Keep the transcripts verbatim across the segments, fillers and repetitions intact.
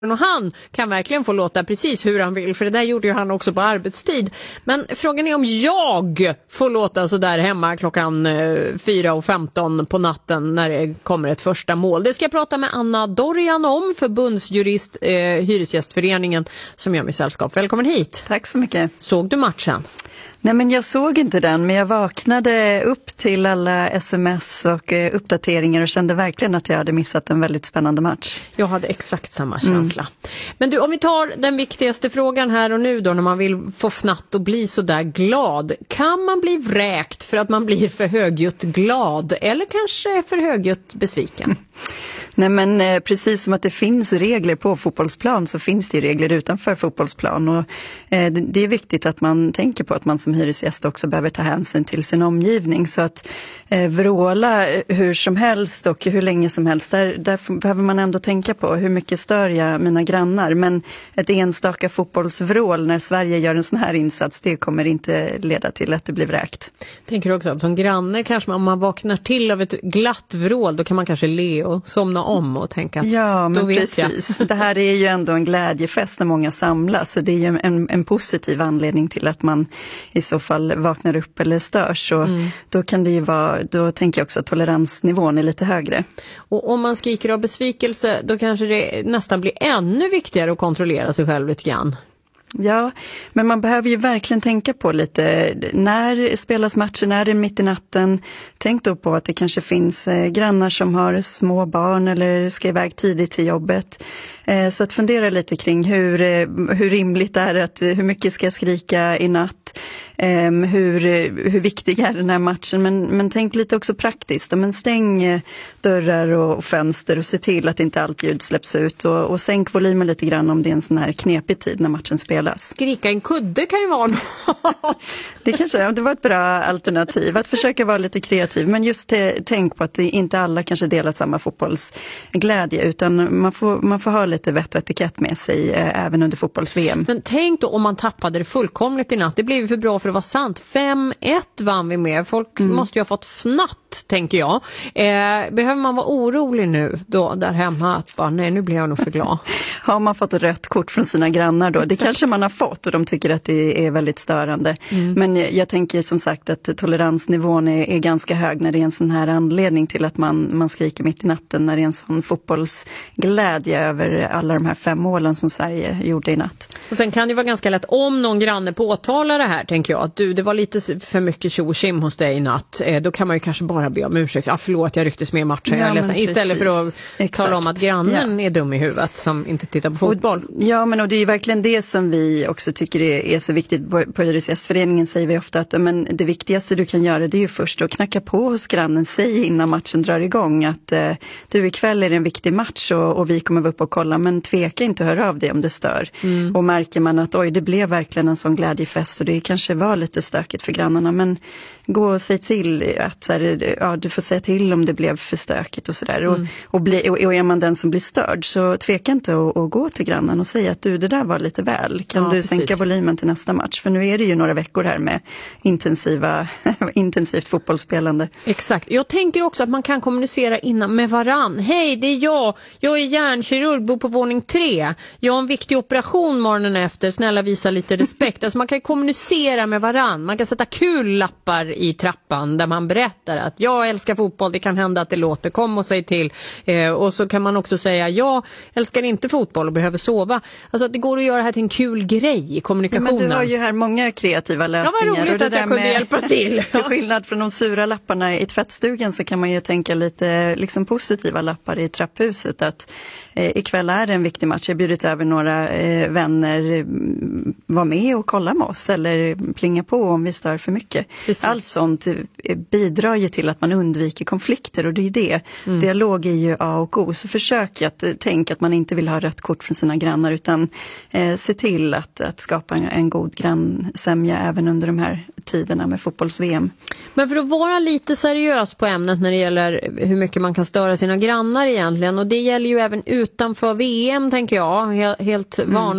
och han kan verkligen få låta precis hur han vill, för det där gjorde ju han också på arbetstid. Men frågan är om jag får låta så där hemma klockan fyra och femton på natten när det kommer ett första mål. Det ska jag prata med Anna Dorian om, förbundsjurist, eh, Hyresgästföreningen, som gör mig sällskap. Välkommen hit. Tack så mycket. Såg du matchen? Nej, men jag såg inte den, men jag vaknade upp till alla sms och eh, uppdateringar och kände verkligen att jag hade missat en väldigt spännande match. Jag hade exakt samma känsla. Mm. Men du, om vi tar den viktigaste frågan här och nu då, när man vill få fnatt och bli så där glad. Kan man bli vräkt för att man blir för högljutt glad eller kanske för högljutt besviken? Mm. Nej, men eh, precis som att det finns regler på fotbollsplan så finns det regler utanför fotbollsplan, och eh, det, det är viktigt att man tänker på att man som hyresgäst också behöver ta hänsyn till sin omgivning, så att eh, vråla hur som helst och hur länge som helst, där, där behöver man ändå tänka på hur mycket stör jag mina grannar, men ett enstaka fotbollsvrål när Sverige gör en sån här insats, det kommer inte leda till att det blir vräkt. Tänker också att som granne kanske, om man vaknar till av ett glatt vrål, då kan man kanske le och somna om och tänka att ja, men då vet precis. Jag. Det här är ju ändå en glädjefest när många samlas, så det är ju en, en positiv anledning till att man i så fall vaknar upp eller störs, och mm. då kan det ju vara, då tänker jag också att toleransnivån är lite högre. Och om man skriker av besvikelse, då kanske det nästan blir ännu viktigare att kontrollera sig själv lite grann. Ja, men man behöver ju verkligen tänka på lite, när spelas matchen, när det är mitt i natten, tänk då på att det kanske finns eh, grannar som har små barn eller ska iväg tidigt till jobbet. Eh, så att fundera lite kring hur, eh, hur rimligt är det, att, hur mycket ska jag skrika i natt, eh, hur, hur viktig är den här matchen, men, men tänk lite också praktiskt, men stäng eh, dörrar och, och fönster och se till att inte allt ljud släpps ut, och, och sänk volymen lite grann om det är en sån här knepig tid när matchen spelas. Skrika en kudde kan ju vara något. Det kanske det var ett bra alternativ, att försöka vara lite kreativ, men just t- tänk på att det inte alla kanske delar samma fotbollsglädje, utan man får, man får ha lite vett och etikett med sig eh, även under fotbolls-V M. Men tänk då om man tappade det fullkomligt i natt. Det blev ju för bra för att vara sant. fem ett vann vi med. Folk mm. måste ju ha fått fnatt, tänker jag. Eh, behöver man vara orolig nu då där hemma att bara, nej, nu blir jag nog för glad? Har man fått ett rött kort från sina grannar då? Exakt. Det kanske man har fått och de tycker att det är väldigt störande. Mm. Men jag, jag tänker som sagt att toleransnivån är, är ganska hög när det är en sån här anledning till att man, man skriker mitt i natten, när det är en sån fotbollsglädje över alla de här fem målen som Sverige gjorde i natt. Och sen kan det vara ganska lätt om någon granne påtalar det här, tänker jag, att du, det var lite för mycket tjo och tjim hos dig i natt. Eh, då kan man ju kanske bara be om ursäkt. Ja, förlåt, jag rycktes med i matchen. Ja, jag är ledsen. Istället för att Exakt. tala om att grannen ja. är dum i huvudet som inte tittar på fotboll. Och, ja, men och det är ju verkligen det som vi också tycker är, är så viktigt. På Hyresgästföreningen säger vi ofta att men det viktigaste du kan göra, det är ju först att knacka på hos grannen, säg innan matchen drar igång att eh, du, ikväll är det en viktig match och, och vi kommer upp och kolla, men tveka inte att höra av dig om det stör. Mm. Och märker man att oj, det blev verkligen en sån glädjefest och det kanske var lite stökigt för grannarna, men gå och säg till att så här, ja, du får säga till om det blev för stökigt och sådär. Mm. Och, och, bli, och, och är man den som blir störd, så tveka inte att, att gå till grannen och säga att du, det där var lite väl. Kan ja, du sänka precis. volymen till nästa match? För nu är det ju några veckor här med intensiva, intensivt fotbollsspelande. Exakt. Jag tänker också att man kan kommunicera innan med varann. Hej, det är jag. Jag är hjärnkirurg, bor på våning tre. Jag har en viktig operation morgonen efter. Snälla visa lite respekt. Alltså man kan kommunicera med varann. Man kan sätta kul lappar i trappan där man berättar att jag älskar fotboll, det kan hända att det låter, kom och säg till. Eh, och så kan man också säga jag älskar inte fotboll och behöver sova. Alltså det går att göra det här till en kul grej i kommunikationen. Ja, men du har ju här många kreativa lösningar. Ja, vad roligt och det att jag kunde med, hjälpa till. Till skillnad från de sura lapparna i tvättstugan så kan man ju tänka lite liksom positiva lappar i trapphuset. Att eh, ikväll är det en viktig match. Jag har bjudit över några eh, vänner, eh, var med och kolla med oss eller plinga på om vi stör för mycket. Precis. Allt sånt bidrar ju till att man undviker konflikter, och det är det. Mm. Dialog är ju A och O, så försök att tänka att man inte vill ha rött kort från sina grannar, utan eh, se till att, att skapa en, en god grannsämja även under de här tiderna med fotbolls-V M. Men för att vara lite seriös på ämnet när det gäller hur mycket man kan störa sina grannar egentligen, och det gäller ju även utanför V M tänker jag, helt vanliga mm.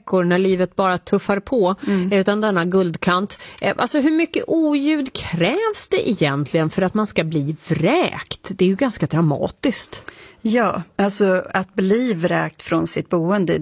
veckor när livet bara tuffar på mm. utan denna guldkant. Alltså hur mycket oljud krävs det egentligen för att man ska bli vräkt? Det är ju ganska dramatiskt. Ja, alltså att bli vräkt från sitt boende,